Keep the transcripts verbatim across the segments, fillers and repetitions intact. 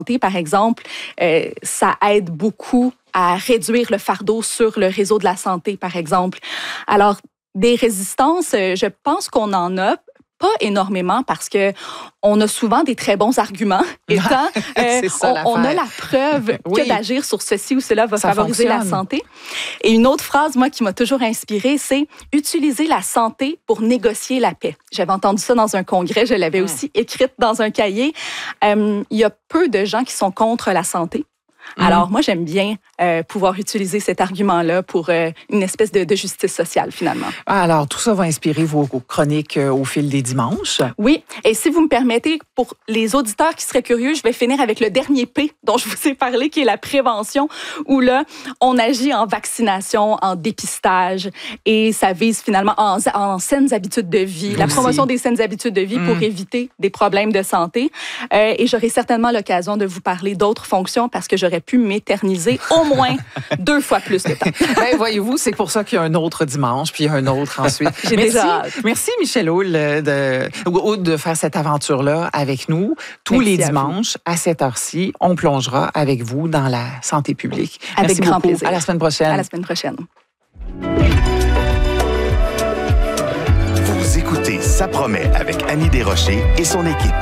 Par exemple, euh, ça aide beaucoup à réduire le fardeau sur le réseau de la santé, par exemple. Alors, des résistances, euh, je pense qu'on en a pas énormément parce que on a souvent des très bons arguments. Étant, euh, ça, on, on a la preuve oui. que d'agir sur ceci ou cela va ça favoriser fonctionne. la santé. Et une autre phrase, moi, qui m'a toujours inspirée, c'est « utiliser la santé pour négocier la paix ». J'avais entendu ça dans un congrès, je l'avais mmh. aussi écrite dans un cahier. Euh, il y a peu de gens qui sont contre la santé. Mmh. Alors, moi, j'aime bien euh, pouvoir utiliser cet argument-là pour euh, une espèce de, de justice sociale, finalement. Alors, tout ça va inspirer vos chroniques euh, au fil des dimanches. Oui. Et si vous me permettez, pour les auditeurs qui seraient curieux, je vais finir avec le dernier P dont je vous ai parlé, qui est la prévention, où là, on agit en vaccination, en dépistage, et ça vise finalement en, en saines habitudes de vie, Aussi. la promotion des saines habitudes de vie mmh. pour éviter des problèmes de santé. Euh, et j'aurai certainement l'occasion de vous parler d'autres fonctions parce que j'aurais pu m'éterniser au moins deux fois plus de temps. Ben, voyez-vous, c'est pour ça qu'il y a un autre dimanche, puis un autre ensuite. J'ai Merci, déjà hâte. Merci Michèle Houle de, de faire cette aventure-là avec nous. Tous Merci les dimanches, à, à cette heure-ci, on plongera avec vous dans la santé publique. Avec Merci grand beaucoup. plaisir. À la semaine prochaine. À la semaine prochaine. Vous écoutez Ça promet avec Annie Desrochers et son équipe.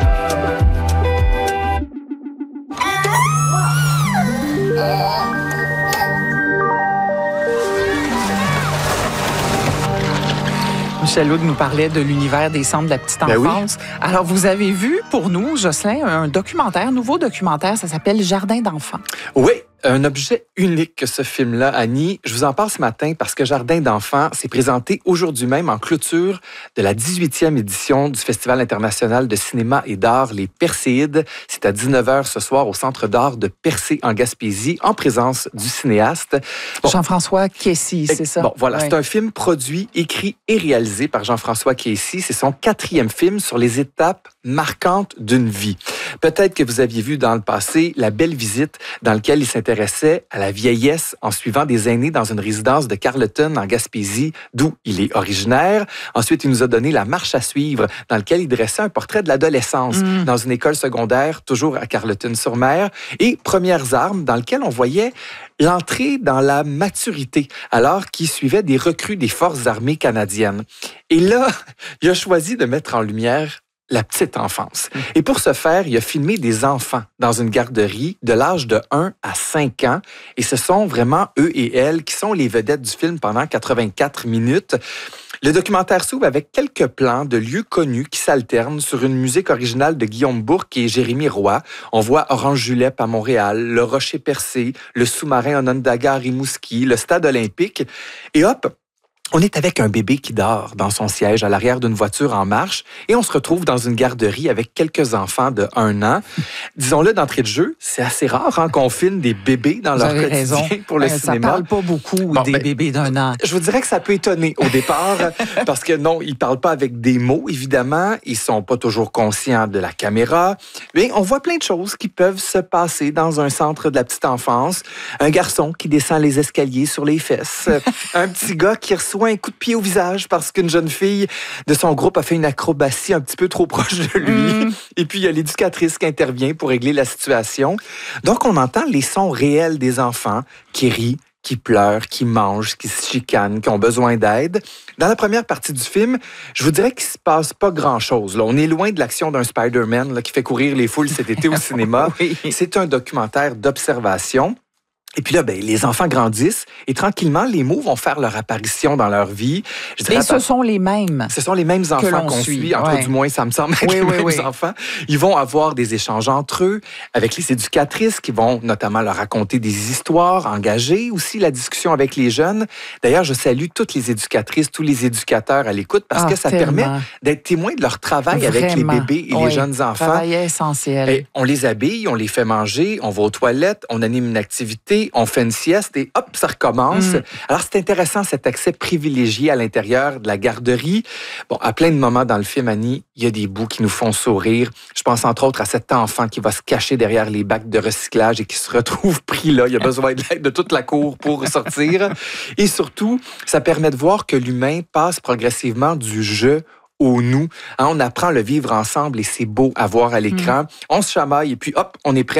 Michèle Houle nous parlait de l'univers des centres de la petite enfance. Ben oui. Alors, vous avez vu pour nous, Jocelyn, un documentaire, un nouveau documentaire, ça s'appelle Jardin d'enfants. Oui. Un objet unique que ce film-là, Annie. Je vous en parle ce matin parce que Jardin d'enfants s'est présenté aujourd'hui même en clôture de la dix-huitième édition du Festival international de cinéma et d'art Les Perséides. C'est à dix-neuf heures ce soir au Centre d'art de Percé en Gaspésie, en présence du cinéaste. Bon, Jean-François Quessy, c'est ça? Bon, voilà, ouais. c'est un film produit, écrit et réalisé par Jean-François Quessy. C'est son quatrième film sur les étapes marquantes d'une vie. Peut-être que vous aviez vu dans le passé La Belle Visite, dans lequel il s'intéressait à la vieillesse en suivant des aînés dans une résidence de Carleton en Gaspésie, d'où il est originaire. Ensuite, il nous a donné La Marche à suivre, dans lequel il dressait un portrait de l'adolescence mmh. dans une école secondaire, toujours à Carleton-sur-Mer. Et Premières armes, dans lequel on voyait l'entrée dans la maturité, alors qu'il suivait des recrues des Forces armées canadiennes. Et là, il a choisi de mettre en lumière la petite enfance. Et pour ce faire, il a filmé des enfants dans une garderie de l'âge de un à cinq ans. Et ce sont vraiment eux et elles qui sont les vedettes du film pendant quatre-vingt-quatre minutes. Le documentaire s'ouvre avec quelques plans de lieux connus qui s'alternent sur une musique originale de Guillaume Bourque et Jérémy Roy. On voit Orange Julep à Montréal, le Rocher Percé, le sous-marin Onondaga à Rimouski, le Stade olympique. Et hop, on est avec un bébé qui dort dans son siège à l'arrière d'une voiture en marche et on se retrouve dans une garderie avec quelques enfants de un an. Disons-le d'entrée de jeu, c'est assez rare hein, qu'on filme des bébés dans vous leur avez quotidien raison. pour le euh, cinéma. Ça parle pas beaucoup bon, des ben, bébés d'un an. Je vous dirais que ça peut étonner au départ parce que non, ils parlent pas avec des mots, évidemment. Ils sont pas toujours conscients de la caméra. Mais on voit plein de choses qui peuvent se passer dans un centre de la petite enfance. Un garçon qui descend les escaliers sur les fesses. Un petit gars qui reçoit un coup de pied au visage parce qu'une jeune fille de son groupe a fait une acrobatie un petit peu trop proche de lui. Mmh. Et puis, il y a l'éducatrice qui intervient pour régler la situation. Donc, on entend les sons réels des enfants qui rient, qui pleurent, qui mangent, qui se chicanent, qui ont besoin d'aide. Dans la première partie du film, je vous dirais qu'il ne se passe pas grand-chose. Là. On est loin de l'action d'un Spider-Man là, qui fait courir les foules cet été au cinéma. Oui. C'est un documentaire d'observation. Et puis là, ben, les enfants grandissent et tranquillement, les mots vont faire leur apparition dans leur vie. Je dirais, et ce sont les mêmes. Ce sont les mêmes enfants qu'on suit. suit. Entre ouais. du moins, ça me semble être oui, les oui, mêmes oui. enfants. Ils vont avoir des échanges entre eux avec les éducatrices qui vont notamment leur raconter des histoires, engager aussi la discussion avec les jeunes. D'ailleurs, je salue toutes les éducatrices, tous les éducateurs à l'écoute parce ah, que ça tellement. permet d'être témoins de leur travail Vraiment. avec les bébés et oui. les jeunes enfants. Travail essentiel. Et on les habille, on les fait manger, on va aux toilettes, on anime une activité, on fait une sieste et hop, ça recommence. Mm. Alors, c'est intéressant cet accès privilégié à l'intérieur de la garderie. Bon, à plein de moments dans le film, Annie, il y a des bouts qui nous font sourire. Je pense entre autres à cet enfant qui va se cacher derrière les bacs de recyclage et qui se retrouve pris là. Il a besoin de l'aide de toute la cour pour sortir. Et surtout, ça permet de voir que l'humain passe progressivement du jeu au nous. Hein, on apprend à le vivre ensemble et c'est beau à voir à l'écran. Mm. On se chamaille et puis hop, on est prêt